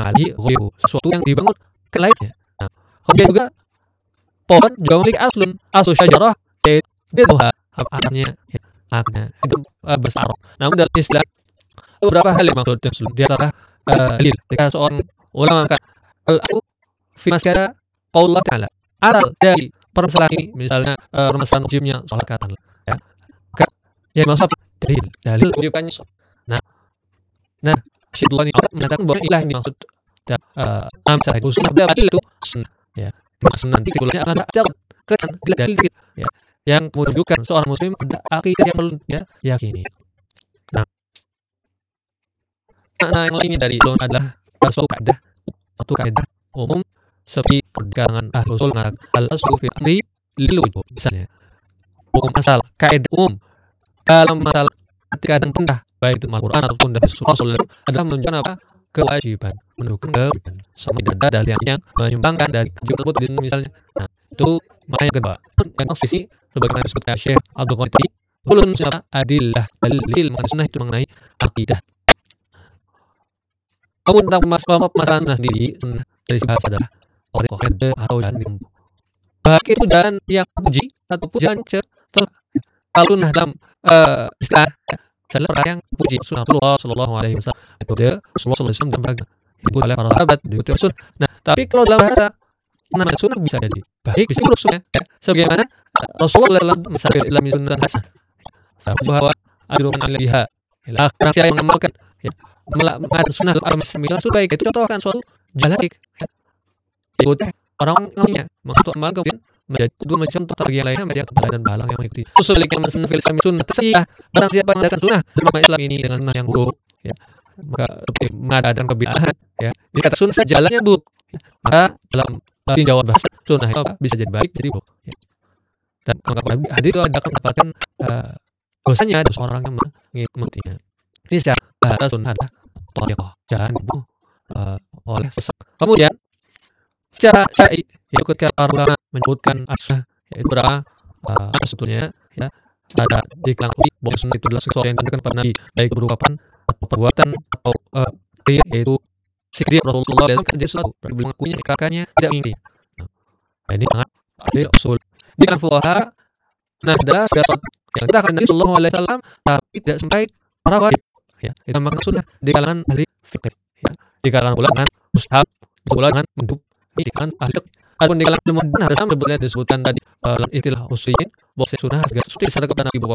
alaihi ghairu, sesuatu yang dibangun ke lainnya. Nah, kemudian juga pohon juga memiliki aslu syajarah, yaitu diluha, akarnya itu besar. Namun dalam istilah beberapa hal yang maksud di antara dalil ketika seorang ulama mengatakan al-aslu fi maskara qaulullah ta'ala, asal dari permasalahan ini misalnya permasalahan wajibnya sholat katakanlah ya, yang maksud dalil wajibkannya sholat. Nah Syaikhullah mengatakan bahwa ilah ini maksud masalah itu sunnah, dalil itu sunnah ya. Maksud nanti kesimpulannya akan ada dalil ya yang menunjukkan seorang muslim ada akidah yang perlu dia yakini. Nah, makna yang lainnya dari ulun adalah suatu kaidah umum seperti kalangan ahlu usul mengatakan al-aslu fil amri lil wujub. Misalnya hukum asal, kaidah umum dalam masalah ketika ada perintah baik itu Al-Qur'an ataupun dari Rasul adalah menunjukkan apa? Kewajiban, mendukung kewajiban. Sama tidak ada dalil yang menyimpangkan dari kewajiban tersebut misalnya. Nah, itu makanya kedua. Dan posisi sebagaimana disebutkan Syekh Abdul Qadir tadi, ulun siapa? Adillah, dalil mengenai sunnah itu mengenai akidah. Namun tentang masalah sendiri, dari segi bahasa adalah qaidah atau jalan ditempuh. Baik itu jalan yang puji ataupun jalan tercela. Kalau nah dalam istilah adalah perkara yang puji Rasulullah sallallahu alaihi wasallam. Itu dia Rasulullah sallallahu alaihi wasallam dan oleh para sahabat diikuti Rasul. Nah, tapi kalau dalam bahasa nama sunnah bisa jadi baik, bisa buruk sunnah ya. Sebagaimana Rasulullah dalam masalah Islam sunnah hasan. Bahwa ajrukan alaiha. Ialah orang yang mengamalkan ya. Mengatakan sunnah al-Islam supaya itu contohkan suatu jalan baik. Ikut orang-orangnya maksud amal kemudian menjadi kedua mencontoh bagi yang lainnya menjadi kepada dan pahala yang mengikuti. Sebaliknya sunnah fil Islam sunnah tersayah. Barang siapa mengadakan sunnah dalam Islam ini dengan sunnah yang buruk ya, maka mengadakan kebid'ahan ya. Dikata sunnah jalannya buruk. Maka dalam tinjauan bahasa sunnah itu bisa jadi baik jadi buruk ya. Dan kalau hadir itu akan mendapatkan dosanya ada seorang yang mengikutinya. Ini secara bahasa sunnah adalah thariqah, jalan dibunuh oleh seseorang. Kemudian secara syar'i ya ketika para ulama menyebutkan as-sunnah yaitu berapa sebetulnya ya ada di kalangan bahwa sunnah itu adalah sesuatu yang dianjurkan kepada Nabi baik berupa perbuatan atau yaitu sikap Rasulullah dan kerja sesuatu beliau mengakuinya ikrarkannya tidak mengingkari. Nah, ini sangat ada usul di kalangan fuqaha ada sesuatu yang ditahkan Nabi sallallahu alaihi wasallam tapi tidak sampai para wajib ya. Itu makna sunnah di kalangan ahli fikih ya. Di kalangan ulama mustahab, di kalangan mendub, di kalangan ahli. Adapun di kalangan ilmu hadis sebetulnya disebutkan tadi dalam istilah usuliyyin bahwa sunnah segala sesuatu yang disebutkan Nabi bahwa